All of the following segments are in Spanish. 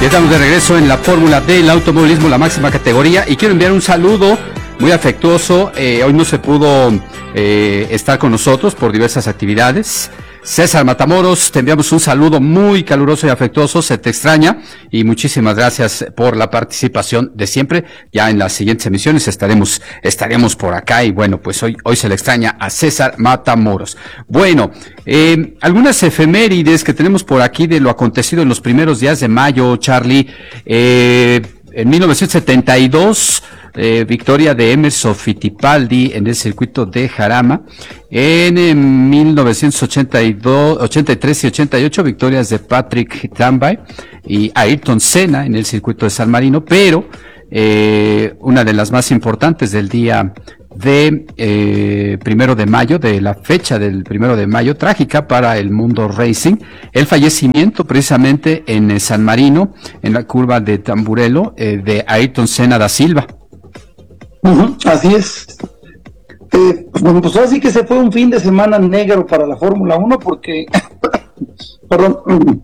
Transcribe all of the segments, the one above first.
Ya estamos de regreso en la Fórmula del automovilismo, la máxima categoría, y quiero enviar un saludo muy afectuoso. Hoy no se pudo estar con nosotros por diversas actividades. César Matamoros, te enviamos un saludo muy caluroso y afectuoso, se te extraña y muchísimas gracias por la participación de siempre. Ya en las siguientes emisiones estaremos por acá y bueno, pues hoy se le extraña a César Matamoros. Bueno, algunas efemérides que tenemos por aquí de lo acontecido en los primeros días de mayo, Charlie. En 1972, victoria de Emerson Fittipaldi en el circuito de Jarama. En 1982, 83 y 88, victorias de Patrick Tambay y Ayrton Senna en el circuito de San Marino, pero una de las más importantes del día de 1 de mayo, de la fecha del 1 de mayo, trágica para el mundo racing, el fallecimiento precisamente en San Marino, en la curva de Tamburello, de Ayrton Senna da Silva. Así es. Bueno, pues ahora sí que se fue un fin de semana negro para la Fórmula 1 porque, perdón,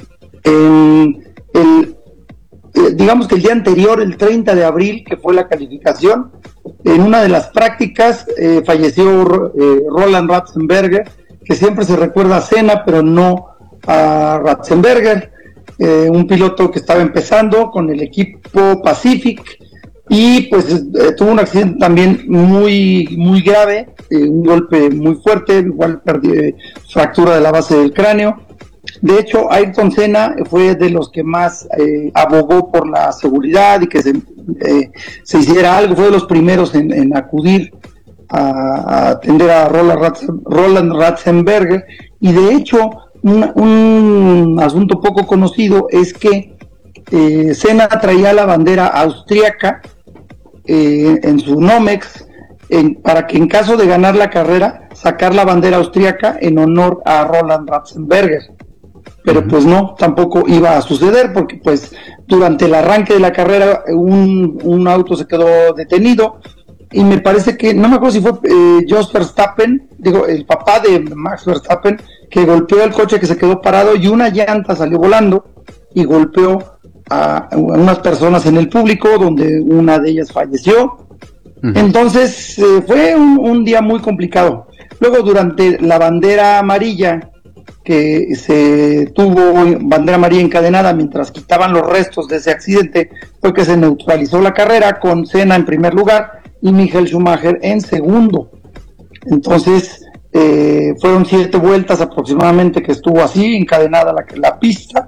digamos que el día anterior, el 30 de abril, que fue la calificación, en una de las prácticas falleció Roland Ratzenberger, que siempre se recuerda a Senna, pero no a Ratzenberger, un piloto que estaba empezando con el equipo Pacific, y pues tuvo un accidente también muy grave, un golpe muy fuerte, igual fractura de la base del cráneo. De hecho, Ayrton Senna fue de los que más abogó por la seguridad y que se hiciera algo, fue de los primeros en acudir a atender a Roland Ratzenberger, y de hecho un asunto poco conocido es que Senna traía la bandera austríaca en su Nomex, para que en caso de ganar la carrera, sacar la bandera austríaca en honor a Roland Ratzenberger. Pero pues no, tampoco iba a suceder, porque pues durante el arranque de la carrera un auto se quedó detenido, y me parece que, no me acuerdo si fue Jos Verstappen, el papá de Max Verstappen, que golpeó el coche que se quedó parado y una llanta salió volando y golpeó a unas personas en el público, donde una de ellas falleció. Entonces fue un día muy complicado. Luego, durante la bandera amarilla, que se tuvo bandera amarilla encadenada mientras quitaban los restos de ese accidente, fue que se neutralizó la carrera con Senna en primer lugar y Michael Schumacher en segundo. Entonces fueron 7 vueltas aproximadamente que estuvo así encadenada la pista.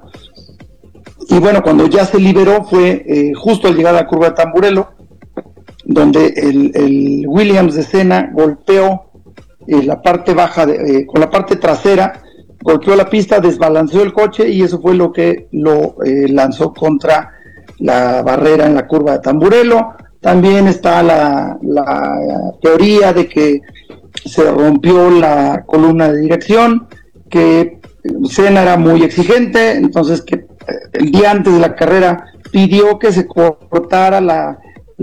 Y bueno, cuando ya se liberó fue justo al llegar a la curva de Tamburello, donde el Williams de Senna golpeó la parte baja, con la parte trasera, golpeó la pista, desbalanceó el coche, y eso fue lo que lo lanzó contra la barrera en la curva de Tamburello. También está la teoría de que se rompió la columna de dirección, que Senna era muy exigente, entonces que el día antes de la carrera pidió que se cortara la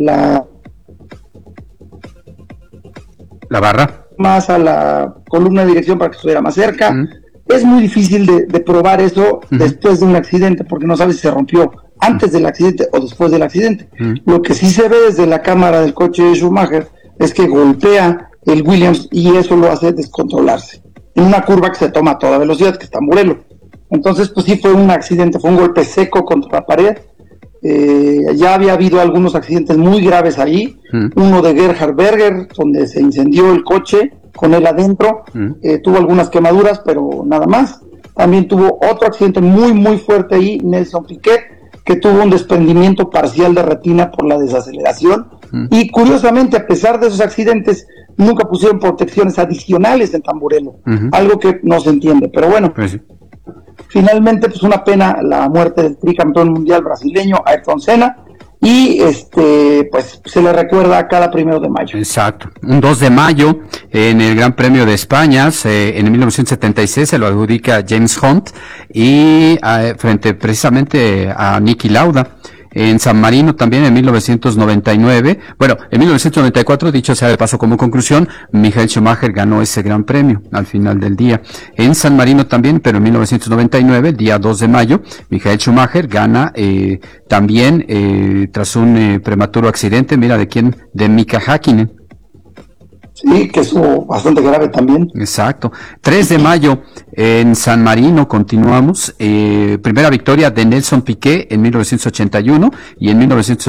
barra más a la columna de dirección para que estuviera más cerca. Es muy difícil de probar eso después de un accidente, porque no sabes si se rompió antes del accidente o después del accidente. Lo que sí se ve desde la cámara del coche de Schumacher es que golpea el Williams, y eso lo hace descontrolarse en una curva que se toma a toda velocidad, que está en Tamburello. Entonces, pues sí fue un accidente, fue un golpe seco contra la pared. Ya había habido algunos accidentes muy graves ahí, uno de Gerhard Berger, donde se incendió el coche con él adentro, tuvo algunas quemaduras, pero nada más. También tuvo otro accidente muy fuerte ahí, Nelson Piquet, que tuvo un desprendimiento parcial de retina por la desaceleración, y curiosamente, a pesar de esos accidentes, nunca pusieron protecciones adicionales en Tamburello, algo que no se entiende, pero bueno. Pues sí. Finalmente, pues una pena la muerte del tricampeón mundial brasileño Ayrton Senna, y pues se le recuerda a cada 1 de mayo. Exacto. Un 2 de mayo, en el Gran Premio de España, en 1976 se lo adjudica James Hunt, y frente precisamente a Niki Lauda. En San Marino también en 1999, bueno, en 1994, dicho sea de paso como conclusión, Michael Schumacher ganó ese gran premio al final del día. En San Marino también, pero en 1999, el día 2 de mayo, Michael Schumacher gana también tras un prematuro accidente, mira de quién, de Mika Häkkinen. Sí, que es bastante grave también. Exacto. 3 de mayo en San Marino continuamos. Primera victoria de Nelson Piquet en 1981 y en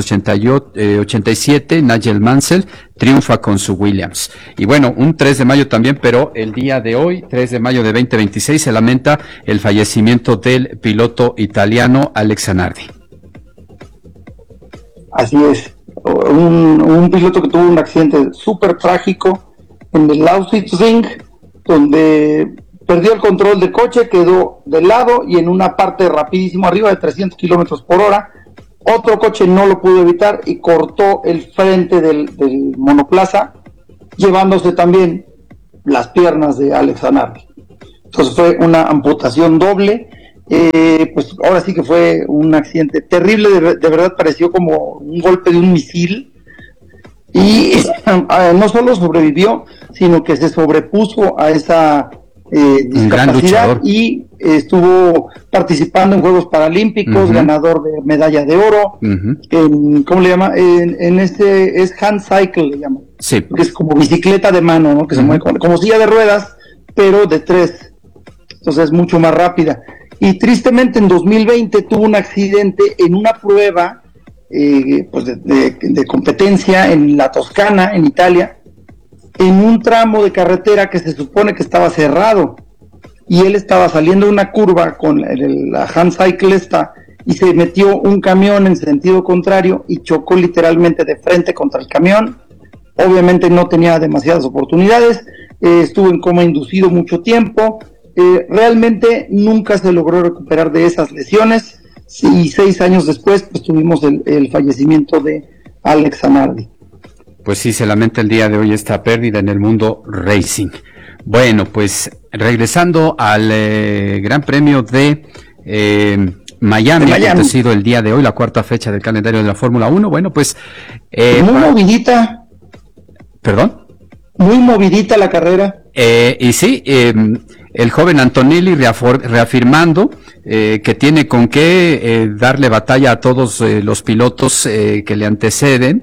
1987 Nigel Mansell triunfa con su Williams. Y bueno, un 3 de mayo también, pero el día de hoy, 3 de mayo de 2026, se lamenta el fallecimiento del piloto italiano Alex Zanardi. Así es. Un piloto que tuvo un accidente súper trágico en el Lausitzring, donde perdió el control del coche, quedó de lado y en una parte rapidísimo, arriba de 300 kilómetros por hora, otro coche no lo pudo evitar y cortó el frente del monoplaza, llevándose también las piernas de Alex Zanardi. Entonces fue una amputación doble. Pues ahora sí que fue un accidente terrible, de verdad pareció como un golpe de un misil y no solo sobrevivió, sino que se sobrepuso a esa discapacidad y estuvo participando en Juegos Paralímpicos, ganador de medalla de oro, ¿cómo le llama? En este es hand cycle, le llaman, sí. Que es como bicicleta de mano, ¿no? Que se mueve como silla de ruedas, pero de 3, entonces es mucho más rápida. Y tristemente en 2020 tuvo un accidente en una prueba pues de competencia en la Toscana, en Italia, en un tramo de carretera que se supone que estaba cerrado, y él estaba saliendo de una curva con la hand cycle y se metió un camión en sentido contrario y chocó literalmente de frente contra el camión. Obviamente no tenía demasiadas oportunidades, estuvo en coma inducido mucho tiempo. Realmente nunca se logró recuperar de esas lesiones y 6 años después pues tuvimos el fallecimiento de Alex Zanardi. Pues sí, se lamenta el día de hoy esta pérdida en el mundo racing. Bueno, pues regresando al Gran Premio de Miami, ha acontecido el día de hoy, la cuarta fecha del calendario de la Fórmula 1. Bueno, pues muy movidita. ¿Perdón? Muy movidita la carrera. Y sí, el joven Antonelli reafirmando que tiene con qué darle batalla a todos los pilotos que le anteceden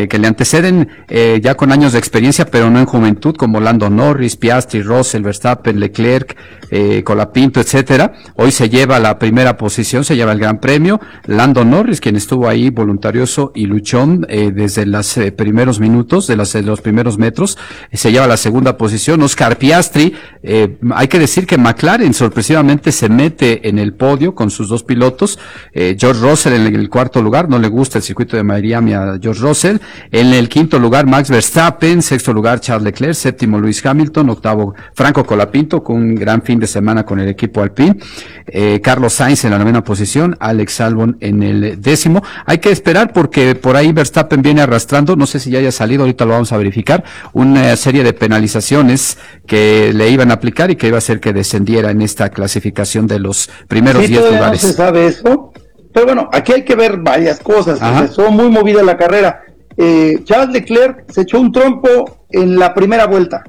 ya con años de experiencia, pero no en juventud, como Lando Norris, Piastri, Russell, Verstappen, Leclerc, Colapinto, etcétera. Hoy se lleva la primera posición, se lleva el Gran Premio. Lando Norris, quien estuvo ahí voluntarioso y luchón desde los primeros minutos, de los primeros metros, se lleva la segunda posición. Oscar Piastri, hay que decir que McLaren sorpresivamente se mete en el podio con sus 2 pilotos. George Russell en el cuarto lugar, no le gusta el circuito de Miami a George Russell. En el quinto lugar Max Verstappen, sexto lugar Charles Leclerc, séptimo Lewis Hamilton, octavo Franco Colapinto con un gran fin de semana con el equipo Alpine. Carlos Sainz en la 9ª posición, Alex Albon en el 10º. Hay que esperar porque por ahí Verstappen viene arrastrando, no sé si ya haya salido, ahorita lo vamos a verificar, una serie de penalizaciones que le iban a aplicar y que iba a hacer que descendiera en esta clasificación de los primeros 10 lugares. No se sabe eso, pero bueno, aquí hay que ver varias cosas. Empezó muy movida la carrera. Charles Leclerc se echó un trompo en la primera vuelta.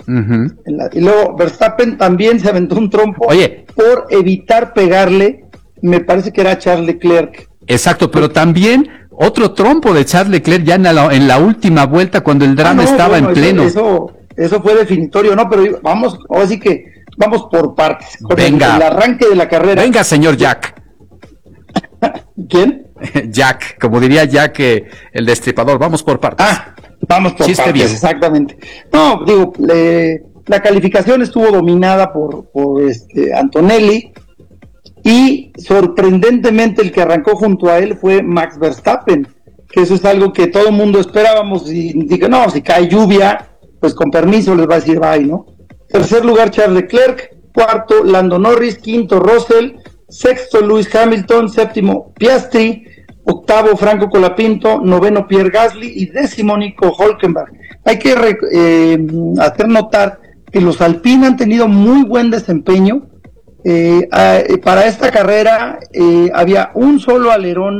Y luego Verstappen también se aventó un trompo por evitar pegarle, me parece que era Charles Leclerc. Exacto, pero también otro trompo de Charles Leclerc ya en la última vuelta cuando el drama estaba en pleno. Eso fue definitorio, ¿no? Pero vamos, así que vamos por partes. Con el arranque de la carrera. Venga, señor Jack. ¿Quién? Jack, como diría Jack, el destripador. Vamos por partes. Vamos por partes, bien. Exactamente. No, digo, la calificación estuvo dominada por Antonelli, y sorprendentemente el que arrancó junto a él fue Max Verstappen, que eso es algo que todo el mundo esperábamos, y dije, no, si cae lluvia, pues con permiso les va a decir bye, ¿no? Tercer lugar Charles Leclerc, cuarto Lando Norris, quinto Russell, sexto Lewis Hamilton, séptimo Piastri, octavo Franco Colapinto, noveno Pierre Gasly y décimo Nico Hülkenberg. Hay que hacer notar que los Alpine han tenido muy buen desempeño. Para esta carrera había un solo alerón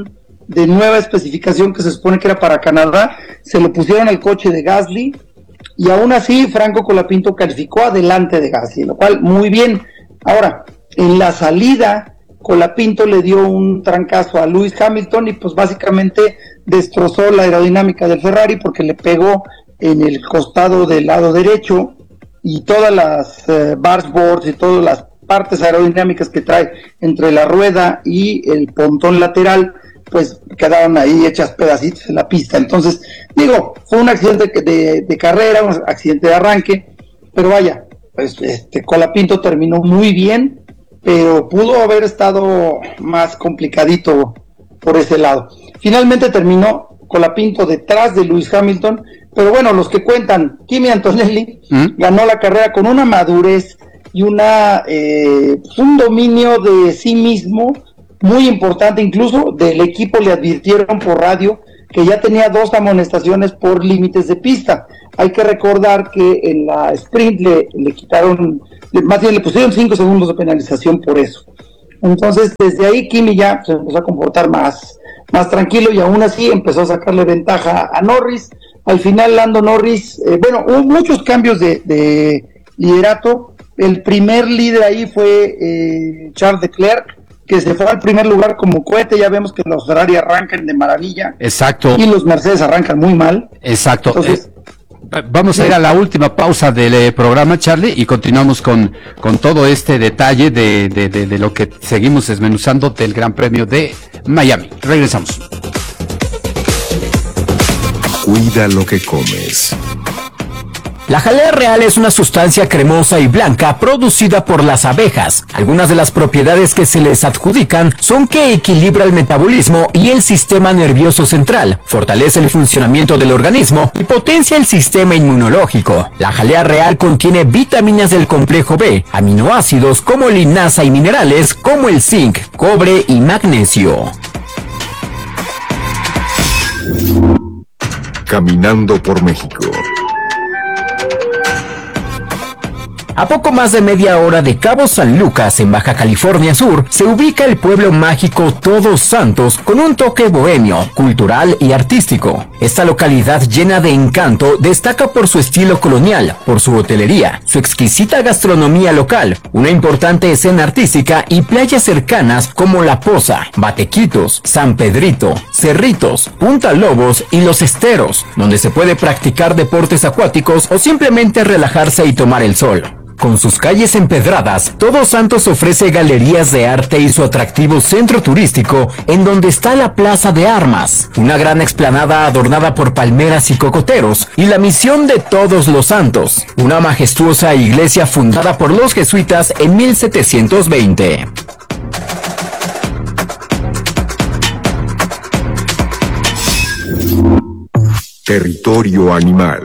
de nueva especificación que se supone que era para Canadá, se lo pusieron al coche de Gasly, y aún así Franco Colapinto calificó adelante de Gasly, lo cual muy bien. Ahora, en la salida, Colapinto le dio un trancazo a Lewis Hamilton y pues básicamente destrozó la aerodinámica del Ferrari porque le pegó en el costado del lado derecho, y todas las bargeboards y todas las partes aerodinámicas que trae entre la rueda y el pontón lateral pues quedaron ahí hechas pedacitos en la pista. Entonces, digo, fue un accidente de carrera, un accidente de arranque, pero vaya, pues Colapinto terminó muy bien, pero pudo haber estado más complicadito por ese lado. Finalmente terminó Colapinto detrás de Lewis Hamilton, pero bueno, los que cuentan, Kimi Antonelli ganó la carrera con una madurez y un dominio de sí mismo muy importante. Incluso del equipo le advirtieron por radio que ya tenía 2 amonestaciones por límites de pista. Hay que recordar que en la sprint le quitaron, más bien le pusieron 5 segundos de penalización por eso. Entonces desde ahí Kimi ya se empezó a comportar más tranquilo, y aún así empezó a sacarle ventaja a Norris. Al final Lando Norris, hubo muchos cambios de liderato. El primer líder ahí fue Charles Leclerc, que se fue al primer lugar como cohete. Ya vemos que los Ferrari arrancan de maravilla. Exacto. Y los Mercedes arrancan muy mal. Exacto. Entonces, vamos a ir a la última pausa del programa, Charlie, y continuamos con todo este detalle de lo que seguimos desmenuzando del Gran Premio de Miami. Regresamos. Cuida lo que comes. La jalea real es una sustancia cremosa y blanca producida por las abejas. Algunas de las propiedades que se les adjudican son que equilibra el metabolismo y el sistema nervioso central, fortalece el funcionamiento del organismo y potencia el sistema inmunológico. La jalea real contiene vitaminas del complejo B, aminoácidos como linaza y minerales como el zinc, cobre y magnesio. Caminando por México. A poco más de media hora de Cabo San Lucas, en Baja California Sur, se ubica el pueblo mágico Todos Santos con un toque bohemio, cultural y artístico. Esta localidad llena de encanto destaca por su estilo colonial, por su hotelería, su exquisita gastronomía local, una importante escena artística y playas cercanas como La Poza, Batequitos, San Pedrito, Cerritos, Punta Lobos y Los Esteros, donde se puede practicar deportes acuáticos o simplemente relajarse y tomar el sol. Con sus calles empedradas, Todos Santos ofrece galerías de arte y su atractivo centro turístico, en donde está la Plaza de Armas, una gran explanada adornada por palmeras y cocoteros, y la Misión de Todos los Santos, una majestuosa iglesia fundada por los jesuitas en 1720. Territorio animal.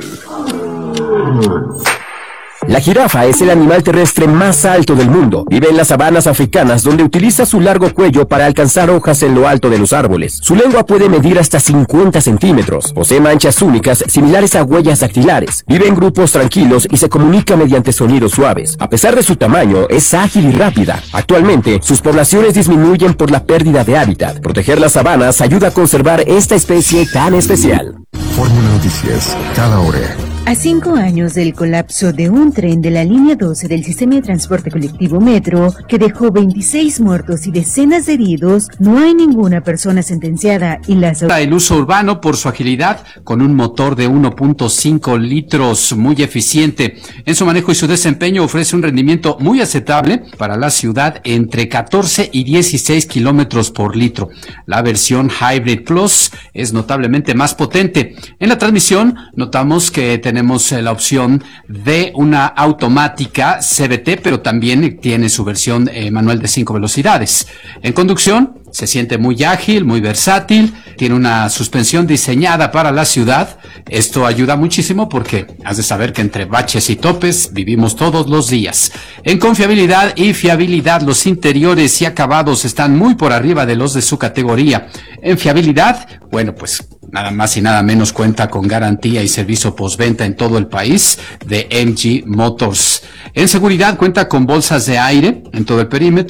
La jirafa es el animal terrestre más alto del mundo. Vive en las sabanas africanas, donde utiliza su largo cuello para alcanzar hojas en lo alto de los árboles. Su lengua puede medir hasta 50 centímetros. Posee manchas únicas similares a huellas dactilares. Vive en grupos tranquilos y se comunica mediante sonidos suaves. A pesar de su tamaño, es ágil y rápida. Actualmente, sus poblaciones disminuyen por la pérdida de hábitat. Proteger las sabanas ayuda a conservar esta especie tan especial. Fórmula Noticias, cada hora. A 5 años del colapso de un tren de la línea 12 del sistema de transporte colectivo Metro, que dejó 26 muertos y decenas de heridos, no hay ninguna persona sentenciada y las... El uso urbano por su agilidad, con un motor de 1.5 litros muy eficiente. En su manejo y su desempeño ofrece un rendimiento muy aceptable para la ciudad, entre 14 y 16 kilómetros por litro. La versión Hybrid Plus es notablemente más potente. En la transmisión notamos que tenemos la opción de una automática CVT, pero también tiene su versión manual de 5 velocidades. En conducción se siente muy ágil, muy versátil, tiene una suspensión diseñada para la ciudad. Esto ayuda muchísimo porque has de saber que entre baches y topes vivimos todos los días. En confiabilidad y fiabilidad, los interiores y acabados están muy por arriba de los de su categoría. En fiabilidad, bueno, pues nada más y nada menos cuenta con garantía y servicio postventa en todo el país de MG Motors. En seguridad cuenta con bolsas de aire en todo el perímetro.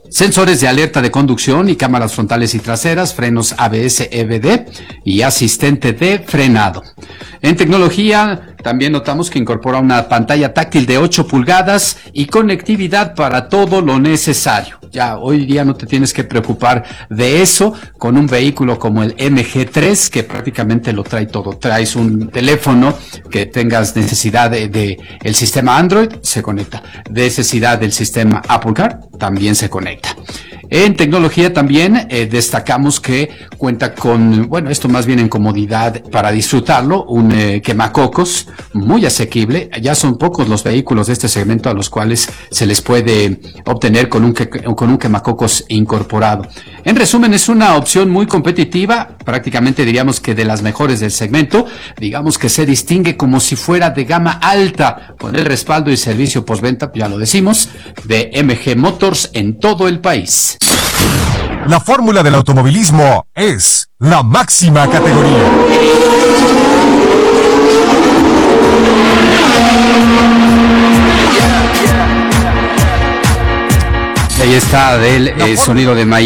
Sensores de alerta de conducción y cámaras frontales y traseras, frenos ABS EBD y asistente de frenado. En tecnología, también notamos que incorpora una pantalla táctil de 8 pulgadas y conectividad para todo lo necesario. Ya hoy día no te tienes que preocupar de eso con un vehículo como el MG3, que prácticamente lo trae todo. Traes un teléfono que tengas necesidad de el sistema Android, se conecta. Necesidad del sistema Apple Car, también se conecta. En tecnología también destacamos que cuenta con, bueno, esto más bien en comodidad para disfrutarlo, un quemacocos muy asequible. Ya son pocos los vehículos de este segmento a los cuales se les puede obtener con un quemacocos incorporado. En resumen, es una opción muy competitiva, prácticamente diríamos que de las mejores del segmento. Digamos que se distingue como si fuera de gama alta, con el respaldo y servicio postventa, ya lo decimos, de MG Motors en todo el país. La fórmula del automovilismo es la máxima categoría. Ahí está del sonido de Miami.